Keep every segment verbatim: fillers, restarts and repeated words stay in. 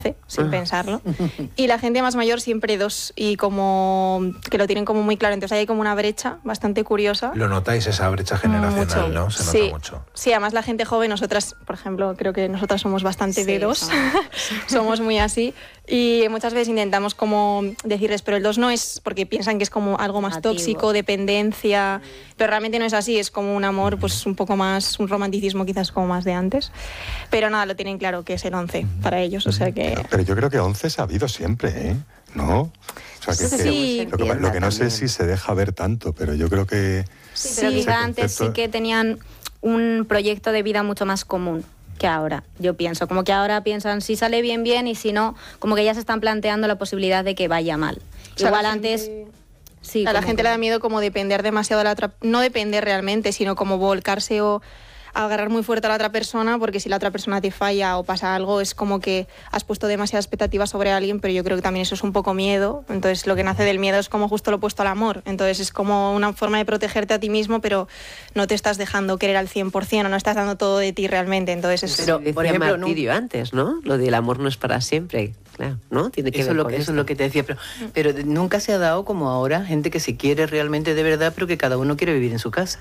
sin pensarlo, y la gente más mayor siempre dos, y como que lo tienen como muy claro, entonces hay como una brecha bastante curiosa. ¿Lo notáis, esa brecha generacional, mucho, no? Se nota sí, mucho. Sí, además la gente joven, nosotras, por ejemplo, creo que nosotras somos bastante Sí, de dos, somos. somos muy así, y muchas veces intentamos como decirles, pero el dos no es, porque piensan que es como algo más Negativo. tóxico, dependencia, pero realmente no es así, es como un amor pues un poco más, un romanticismo quizás como más de antes, pero nada, lo tienen claro que es el once para ellos, o sea que... Pero, pero yo creo que once se ha habido siempre, ¿eh? ¿No? O sea, que, Sí. que, lo, que, lo que no sé es si se deja ver tanto, pero yo creo que... Sí, pero Sí. quizá ese antes sí concepto- que tenían un proyecto de vida mucho más común que ahora, yo pienso. Como que ahora piensan si sale bien, bien, y si no, como que ya se están planteando la posibilidad de que vaya mal. O sea, Igual la antes... gente- Sí, a la como gente que- le da miedo como depender demasiado de la otra, no depender realmente, sino como volcarse o agarrar muy fuerte a la otra persona, porque si la otra persona te falla o pasa algo, es como que has puesto demasiadas expectativas sobre alguien, pero yo creo que también eso es un poco miedo, entonces lo que nace del miedo es como justo lo opuesto al amor, entonces es como una forma de protegerte a ti mismo, pero no te estás dejando querer al cien por ciento o no estás dando todo de ti realmente, entonces es... Pero, Decía por ejemplo, Martirio antes, ¿no? Lo del amor no es para siempre, claro, ¿no? Tiene que Eso ver es, lo con que, eso esto. es lo que te decía, pero, pero nunca se ha dado como ahora gente que se quiere realmente de verdad, pero que cada uno quiere vivir en su casa.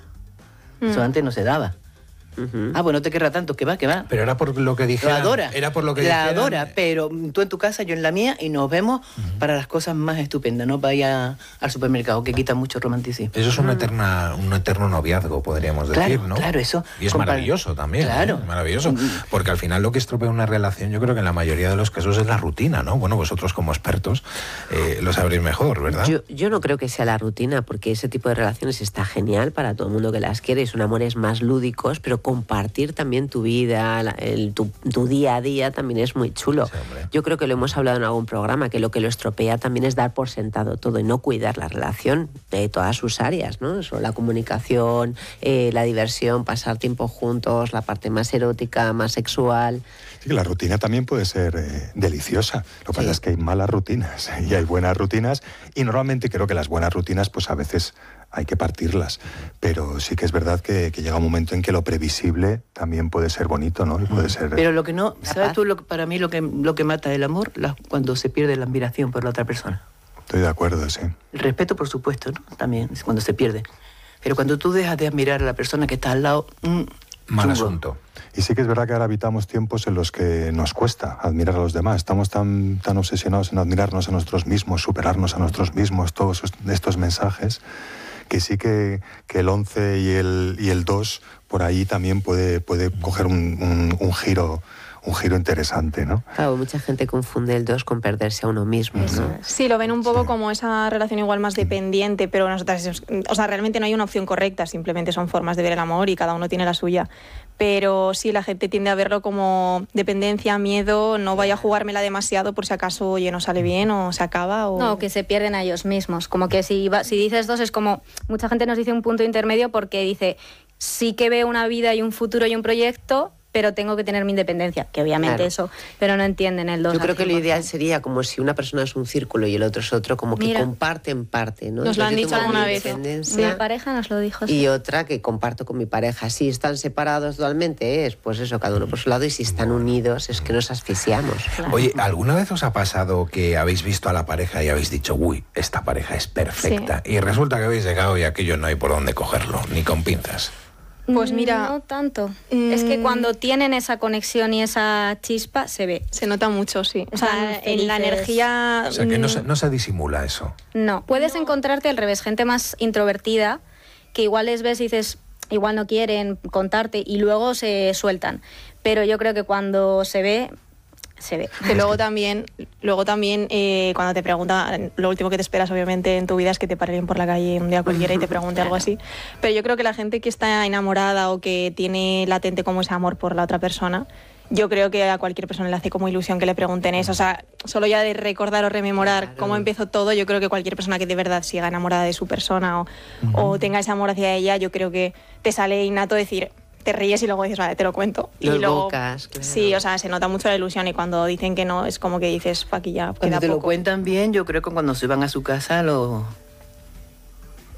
Eso antes no se daba. Ujú. Ah, pues no te querrá tanto, que va, que va. Pero era por lo que Lo dijeran. adora. Era por lo que La dijeran. adora, pero tú en tu casa, yo en la mía, y nos vemos para las cosas más estupendas. No vaya al supermercado, que quita mucho romanticismo. Eso es un, eterna, un eterno noviazgo, podríamos decir, Claro, ¿no? claro, eso. Y es Compa- maravilloso también. Claro. ¿eh? Maravilloso. Porque al final lo que estropea una relación, yo creo que en la mayoría de los casos es la rutina, ¿no? Bueno, vosotros como expertos eh, lo sabréis mejor, ¿verdad? Yo, yo no creo que sea la rutina, porque ese tipo de relaciones está genial para todo el mundo que las quiere, son amores más lúdicos, pero compartir también tu vida, la- el- tu, tu día a día también es muy chulo. Sí, hombre. Yo creo que lo hemos hablado en algún programa, que lo que lo estropea también es dar por sentado todo y no cuidar la relación de todas sus áreas, ¿no? Eso, la comunicación, eh, la diversión, pasar tiempo juntos, la parte más erótica, más sexual. Sí, que la rutina también puede ser eh, deliciosa. Lo que pasa Sí. es que hay malas rutinas y hay buenas rutinas, y normalmente creo que las buenas rutinas pues a veces hay que partirlas, pero sí que es verdad que, que llega un momento en que lo previsible también puede ser bonito, ¿no? Y puede ser... Pero lo que no, Capaz. ¿sabes tú lo que para mí lo que, lo que mata el amor? La- cuando se pierde la admiración por la otra persona. Estoy de acuerdo, sí. El respeto, por supuesto, ¿no? También es cuando se pierde. Pero cuando tú dejas de admirar a la persona que está al lado, mm, Mal chungo. asunto. Y sí que es verdad que ahora habitamos tiempos en los que nos cuesta admirar a los demás. Estamos tan, tan obsesionados en admirarnos a nosotros mismos, superarnos a nosotros mismos, todos estos mensajes, que sí que, que el once y el, y el dos por ahí también puede, puede coger un, un, un giro un giro interesante, ¿no? Claro, mucha gente confunde el dos con perderse a uno mismo, ¿no? Sí, lo ven un poco Sí. como esa relación igual más dependiente, pero nosotras, es- o sea, realmente no hay una opción correcta, simplemente son formas de ver el amor y cada uno tiene la suya. Pero sí, la gente tiende a verlo como dependencia, miedo, no vaya a jugármela demasiado por si acaso, oye, no sale bien o se acaba o... No, que se pierden a ellos mismos. Como que si, va- si dices dos es como... Mucha gente nos dice un punto intermedio porque dice, sí que veo una vida y un futuro y un proyecto, pero tengo que tener mi independencia, que obviamente Claro. eso, pero no entienden el dos. Yo creo al que lo cien por ideal ciento. sería como si una persona es un círculo y el otro es otro, como que Mira. comparten parte, ¿no? Nos lo han Entonces, yo dicho tengo alguna mi vez. independencia Mi pareja nos lo dijo. y sí. otra que comparto con mi pareja. Si están separados dualmente es, pues eso, cada uno por su lado, y si están unidos es que nos asfixiamos. Oye, ¿alguna vez os ha pasado que habéis visto a la pareja y habéis dicho, uy, esta pareja es perfecta? Y resulta que habéis llegado y aquello no hay por dónde cogerlo, ni con pinzas. Pues mira, No tanto. mm, Es que cuando tienen esa conexión y esa chispa, se ve. se nota mucho, sí. O Están sea, en la felices. energía... O sea, que no mm, se, no se disimula eso. No. Puedes encontrarte al revés, gente más introvertida, que igual les ves y dices, igual no quieren contarte y luego se sueltan. Pero yo creo que cuando se ve, se ve. Que luego también, luego también eh, cuando te preguntan, lo último que te esperas obviamente en tu vida es que te paren por la calle un día cualquiera y te pregunte algo así. Pero yo creo que la gente que está enamorada o que tiene latente como ese amor por la otra persona, yo creo que a cualquier persona le hace como ilusión que le pregunten eso. O sea, solo ya de recordar o rememorar Claro. cómo empezó todo, yo creo que cualquier persona que de verdad siga enamorada de su persona o, o tenga ese amor hacia ella, yo creo que te sale innato decir... Te ríes y luego dices, vale, te lo cuento. Lo y luego, evocas, claro. Sí, o sea, se nota mucho la ilusión y cuando dicen que no, es como que dices, pa' aquí ya Cuando queda te lo poco. cuentan bien, yo creo que cuando se van a su casa lo...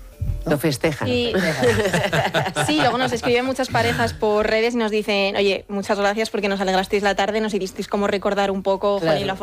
Lo festejan. Sí. Sí, luego nos escriben muchas parejas por redes y nos dicen, oye, muchas gracias porque nos alegrasteis la tarde, nos hicisteis como recordar un poco, Claro. Juan y la